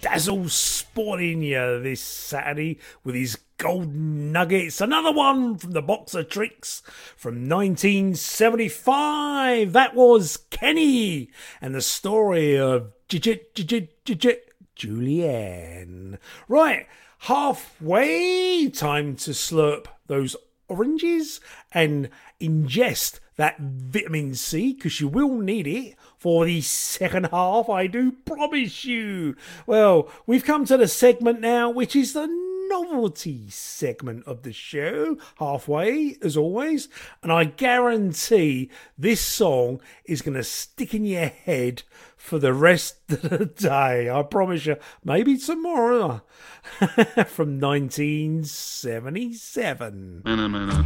Dazzle spoiling you this Saturday with his golden nuggets. Another one from the box of tricks from 1975. That was Kenny and the story of Julianne. Right, halfway, time to slurp those oranges and ingest that vitamin C, because you will need it for the second half, I do promise you. Well, we've come to the segment now, which is the novelty segment of the show, halfway as always, and I guarantee this song is going to stick in your head for the rest of the day. I promise you, maybe tomorrow. From 1977.